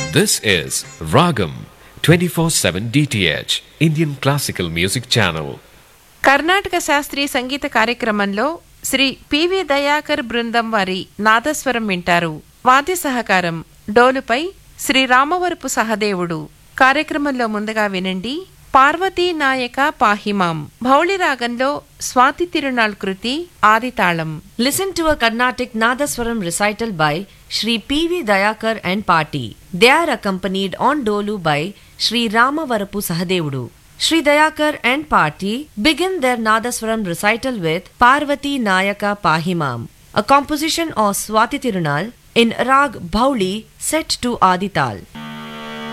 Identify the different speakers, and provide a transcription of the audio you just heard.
Speaker 1: This is Ragam 24/7 DTH Indian Classical Music Channel.
Speaker 2: Karnataka శాస్త్రీయ సంగీత కార్యక్రమంలో Shri PV Dayakar బృందం వారి నాదస్వరం వింటారు. వాద్య సహకారం డోలుపై శ్రీ రామవరపు సహదేవుడు. కార్యక్రమంలో ముందుగా వినండి పార్వతీ నాయక పాహిమాం భౌళి రాగంలో స్వాతి తిరునాళ్ కృతి ఆదితాళం.
Speaker 3: Listen to a Carnatic Nadaswaram recital by Shri P.V. Dayakar and Party. They are accompanied on Dolu by Shri Ramavarapu Sahadevudu. Shri Dayakar and Party begin their Nadaswaram recital with Parvati Nayaka Pahimam, a composition of Swati Tirunal in Rag Bhauli set to Adital.